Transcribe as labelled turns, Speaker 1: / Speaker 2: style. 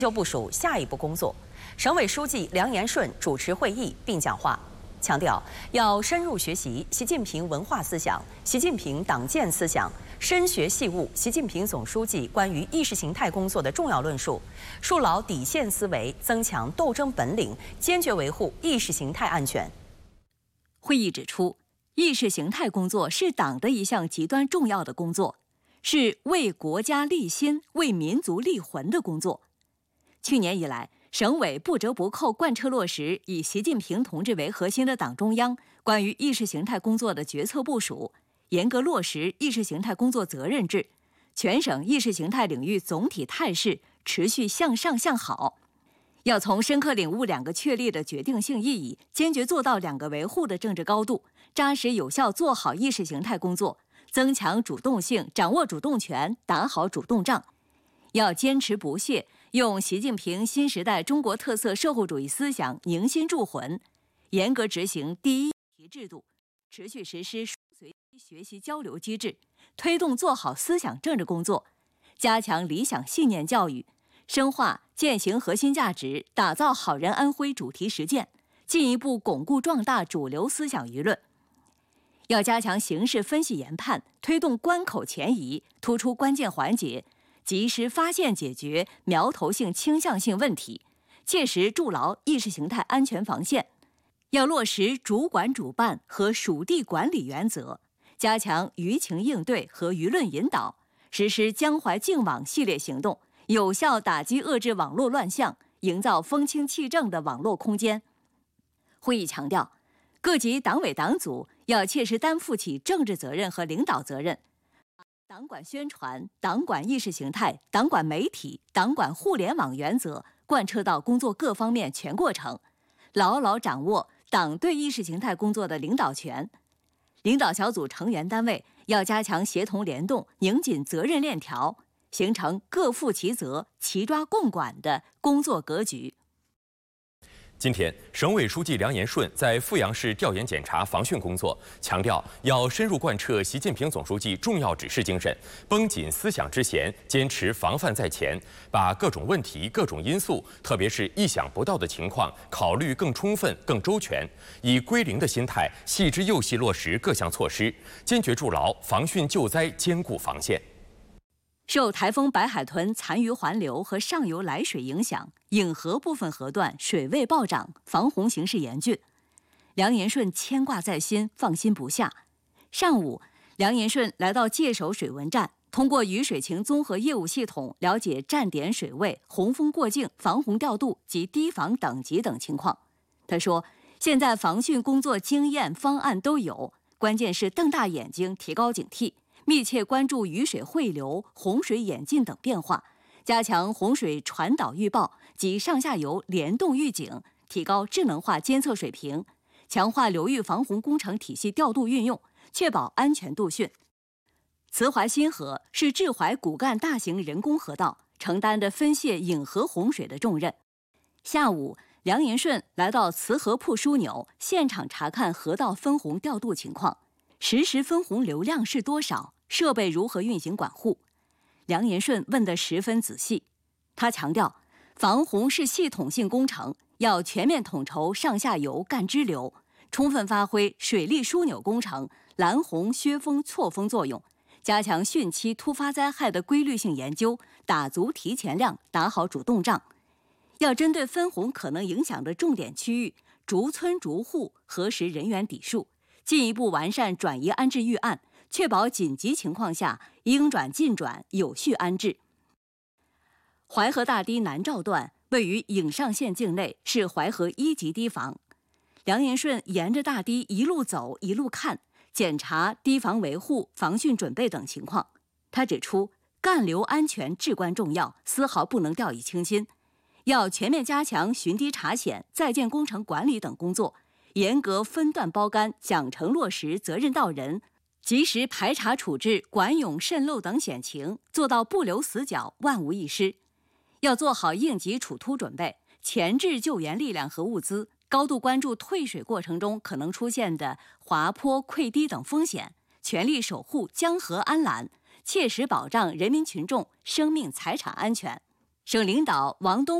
Speaker 1: 就部署下一步工作。省委书记梁延顺主持会议并讲话，强调要深入学习习近平文化思想、习近平党建思想，深学细悟习近平总书记关于意识形态工作的重要论述，树牢底线思维，增强斗争本领，坚决维护意识形态安全。
Speaker 2: 会议指出，意识形态工作是党的一项极端重要的工作，是为国家立心、为民族立魂的工作。去年以来，省委不折不扣贯彻落实以习近平同志为核心的党中央关于意识形态工作的决策部署，严格落实意识形态工作责任制，全省意识形态领域总体态势持续向上向好。要从深刻领悟两个确立的决定性意义，坚决做到两个维护的政治高度，扎实有效做好意识形态工作，增强主动性，掌握主动权，打好主动仗。要坚持不懈用习近平新时代中国特色社会主义思想凝心铸魂，严格执行第一题制度，持续实施双随学习交流机制，推动做好思想政治工作，加强理想信念教育，深化践行核心价值，打造好人安徽主题实践，进一步巩固壮大主流思想舆论。要加强形势分析研判，推动关口前移，突出关键环节，及时发现解决苗头性倾向性问题，切实筑牢意识形态安全防线。要落实主管主办和属地管理原则，加强舆情应对和舆论引导，实施江淮净网系列行动，有效打击遏制网络乱象，营造风清气正的网络空间。会议强调，各级党委党组要切实担负起政治责任和领导责任，党管宣传、党管意识形态、党管媒体、党管互联网原则贯彻到工作各方面全过程，牢牢掌握党对意识形态工作的领导权。领导小组成员单位要加强协同联动，拧紧责任链条，形成各负其责、齐抓共管的工作格局。
Speaker 3: 今天，省委书记梁延顺在阜阳市调研检查防汛工作，强调要深入贯彻习近平总书记重要指示精神，绷紧思想之弦，坚持防范在前，把各种问题、各种因素，特别是意想不到的情况，考虑更充分、更周全，以归零的心态，细致又细落实各项措施，坚决筑牢防汛救灾坚固防线。
Speaker 2: 受台风白海豚残余环流和上游来水影响，颍河部分河段水位暴涨，防洪形势严峻。梁延顺牵挂在心，放心不下。上午，梁延顺来到界首水文站，通过雨水情综合业务系统了解站点水位、洪峰过境、防洪调度及堤防等级等情况。他说，现在防汛工作经验方案都有，关键是瞪大眼睛，提高警惕，密切关注雨水汇流、洪水演进等变化，加强洪水传导预报及上下游联动预警，提高智能化监测水平，强化流域防洪工程体系调度运用，确保安全度汛。慈淮新河是治淮骨干大型人工河道，承担着分泄颍河洪水的重任。下午，梁延顺来到慈河铺枢纽，现场查看河道分洪调度情况，实时分洪流量是多少，设备如何运行管护。梁延顺问得十分仔细，他强调，防洪是系统性工程，要全面统筹上下游干支流，充分发挥水利枢纽工程拦洪削峰错峰作用，加强汛期突发灾害的规律性研究，打足提前量，打好主动仗。要针对分洪可能影响的重点区域，逐村逐户核实人员底数，进一步完善转移安置预案，确保紧急情况下应转尽转，有序安置。淮河大堤南棹段位于颍上县境内，是淮河1级堤防。梁延顺沿着大堤一路走一路看，检查堤防维护、防汛准备等情况。他指出，干流安全至关重要，丝毫不能掉以轻心，要全面加强巡堤查险、在建工程管理等工作，严格分段包干，奖惩落实责任到人，及时排查处置管涌渗漏等险情，做到不留死角，万无一失。要做好应急处突准备，前置救援力量和物资，高度关注退水过程中可能出现的滑坡、溃堤等风险，全力守护江河安澜，切实保障人民群众生命财产安全。 省领导王东